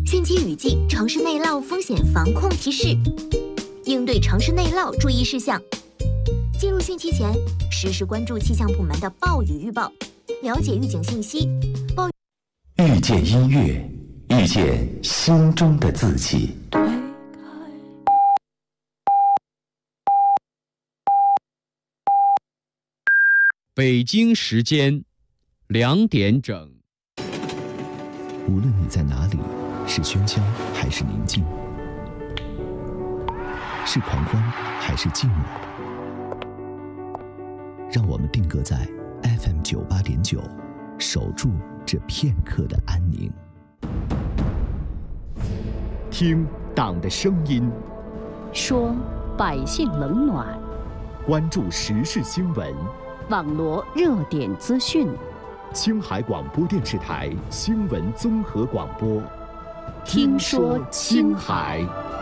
汛期雨季城市内涝风险防控提示：应对城市内涝注意事项。进入汛期前，实时关注气象部门的暴雨预报，了解预警信息。 遇见音乐，遇见心中的自己。 北京时间2点整。 无论你在哪里，是喧嚣还是宁静，是狂欢还是静默，让我们定格在 FM 98.9，守住这片刻的安宁。 听党的声音， 说百姓冷暖， 关注时事新闻， 网罗热点资讯。 青海广播电视台新闻综合广播， 听说青海。